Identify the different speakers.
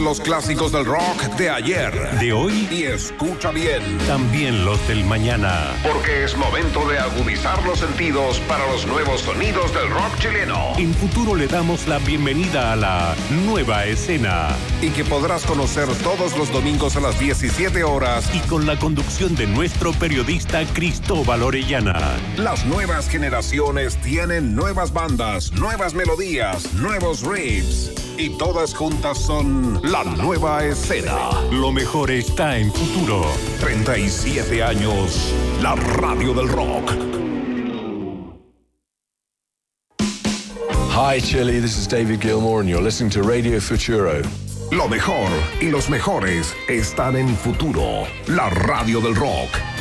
Speaker 1: Los clásicos del rock de ayer,
Speaker 2: de hoy
Speaker 1: y escucha bien,
Speaker 2: también los del mañana.
Speaker 1: Porque es momento de agudizar los sentidos para los nuevos sonidos del rock chileno.
Speaker 2: En Futuro le damos la bienvenida a la nueva escena.
Speaker 1: Y que podrás conocer todos los domingos a las 17 horas.
Speaker 2: Y con la conducción de nuestro periodista Cristóbal Orellana.
Speaker 1: Las nuevas generaciones tienen nuevas bandas, nuevas melodías, nuevos riffs. Y todas juntas son la nueva escena.
Speaker 2: Lo mejor está en Futuro.
Speaker 1: 37 años, la radio del rock.
Speaker 3: Hi Chile, this is David Gilmour and you're listening to Radio Futuro.
Speaker 1: Lo mejor y los mejores están en Futuro, la radio del rock.